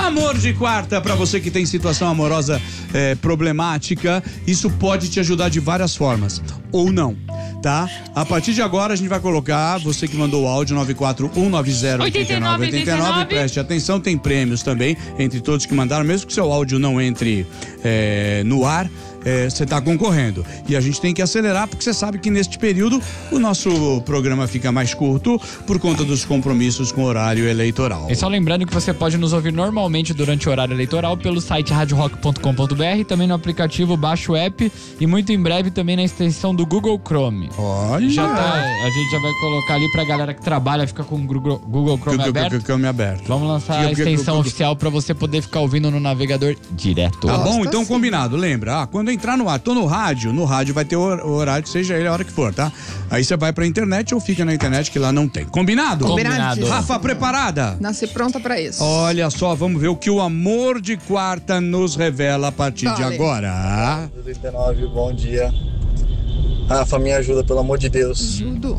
Amor de quarta, pra você que tem situação amorosa problemática, isso pode te ajudar de várias formas, ou não, tá? A partir de agora a gente vai colocar, você que mandou o áudio 941908989, preste atenção, tem prêmios também, entre todos que mandaram, mesmo que seu áudio não entre no ar, você está concorrendo. E a gente tem que acelerar, porque você sabe que neste período o nosso programa fica mais curto por conta dos compromissos com o horário eleitoral. E só lembrando que você pode nos ouvir normalmente durante o horário eleitoral pelo site radiorock.com.br, também no aplicativo, baixa o app e muito em breve também na extensão do Google Chrome. Olha! A gente já vai colocar ali pra galera que trabalha, fica com o Google Chrome aberto. Vamos lançar a extensão oficial pra você poder ficar ouvindo no navegador direto. Tá bom? Então combinado. Lembra, quando entrar no ar, tô no rádio vai ter o horário, seja ele a hora que for, tá? Aí você vai pra internet ou fica na internet que lá não tem. Combinado? Combinado. Rafa, preparada? Nasci pronta pra isso. Olha só, vamos ver o que o amor de quarta nos revela a partir de agora. 39, bom dia. Rafa, me ajuda, pelo amor de Deus. Ajudo.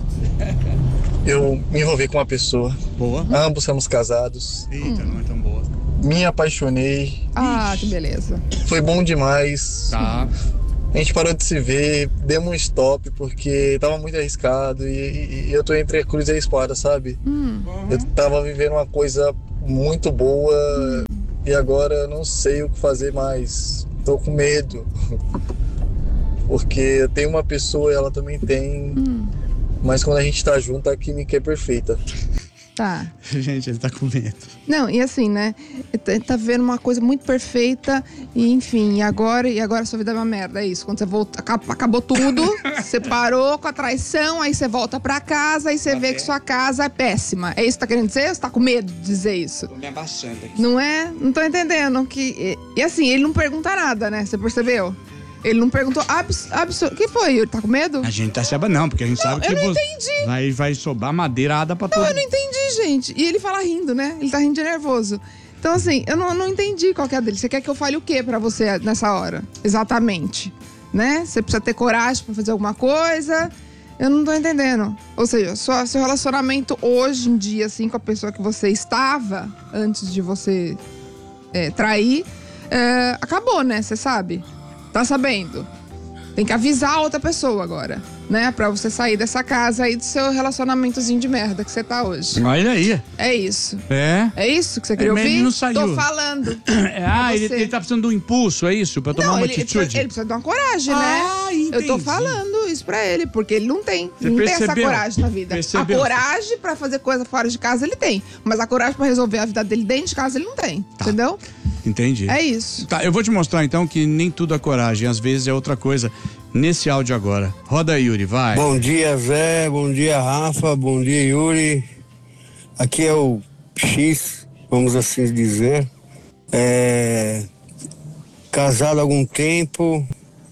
Eu me envolvi com uma pessoa. Boa. Ambos somos casados. Eita, não é tão boa. Me apaixonei. Ah, que beleza. Foi bom demais. Tá. A gente parou de se ver, demos um stop porque tava muito arriscado e eu tô entre a cruz e a espada, sabe? Eu tava vivendo uma coisa muito boa e agora eu não sei o que fazer mais. Tô com medo. Porque eu tenho uma pessoa e ela também tem. Mas quando a gente tá junto, a química é perfeita. Tá. Gente, ele tá com medo. Não, e assim, né? Tá vendo uma coisa muito perfeita e enfim, e agora a sua vida é uma merda, é isso. Quando você volta, acabou tudo, você parou com a traição, aí você volta pra casa, aí você vê que sua casa é péssima. É isso que tá querendo dizer? Ou você tá com medo de dizer isso? Tô me abaixando aqui. Não é? Não tô entendendo. E assim, ele não pergunta nada, né? Você percebeu? Ele não perguntou absolutamente. O que foi? Ele tá com medo? A gente tá se não, porque a gente sabe que eu não entendi. Vai sobrar madeirada pra todo Não, eu não entendi, gente. E ele fala rindo, né? Ele tá rindo de nervoso. Então, assim, eu não entendi qual que é a dele. Você quer que eu fale o quê pra você nessa hora? Exatamente. Né? Você precisa ter coragem pra fazer alguma coisa. Eu não tô entendendo. Ou seja, seu relacionamento hoje em dia, assim, com a pessoa que você estava antes de você trair, acabou, né? Você sabe? Tá sabendo? Tem que avisar a outra pessoa agora, né? Pra você sair dessa casa aí do seu relacionamentozinho de merda que você tá hoje. Olha aí. É isso. É isso que você queria ouvir? Ele não saiu. Tô falando. Ele tá precisando de um impulso, é isso? Pra tomar uma atitude? Ele precisa de uma coragem, né? Entendi. Eu tô falando isso pra ele, porque ele não tem. Você não percebeu? tem essa coragem na vida. Percebeu? A coragem pra fazer coisa fora de casa ele tem. Mas a coragem pra resolver a vida dele dentro de casa ele não tem. Tá. Entendeu? Entendi. É isso. Tá, eu vou te mostrar então que nem tudo é coragem, às vezes é outra coisa. Nesse áudio agora. Roda aí, Yuri, vai. Bom dia, Zé. Bom dia, Rafa. Bom dia, Yuri. Aqui é o X, vamos assim dizer. Casado há algum tempo.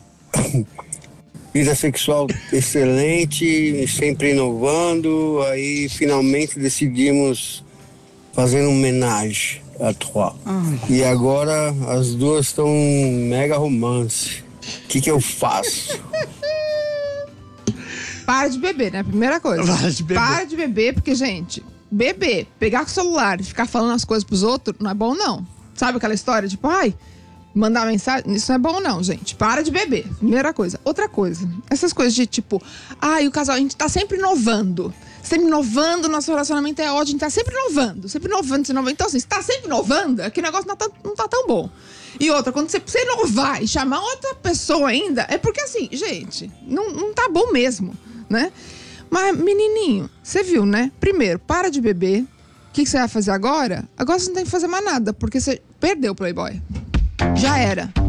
Vida sexual excelente, sempre inovando. Aí finalmente decidimos fazer um homenagem a trois. E agora as duas estão mega romance. O que eu faço? Para de beber, né? Primeira coisa. Para de beber, porque, gente, beber, pegar com o celular e ficar falando as coisas pros outros, não é bom, não. Sabe aquela história, tipo, mandar mensagem? Isso não é bom, não, gente. Para de beber. Primeira coisa. Outra coisa, essas coisas de tipo, o casal, a gente tá sempre inovando. Sempre inovando, nosso relacionamento é ótimo, a gente tá sempre inovando. Então, assim, se tá sempre inovando, é que o negócio não tá tão bom. E outra, quando você precisa inovar e chamar outra pessoa ainda, é porque assim, gente, não tá bom mesmo, né? Mas, menininho, você viu, né? Primeiro, para de beber. O que você vai fazer agora? Agora você não tem que fazer mais nada, porque você perdeu o Playboy. Já era.